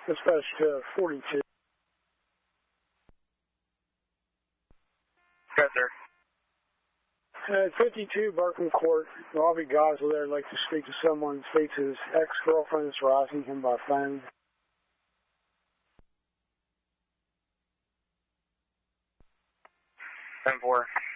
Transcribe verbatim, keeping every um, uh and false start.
Dispatch to forty-two. Yes, sir. At fifty-two Barkham Court, Robbie Gosler there would like to speak to someone. States his ex-girlfriend is harassing him by phone. ten four.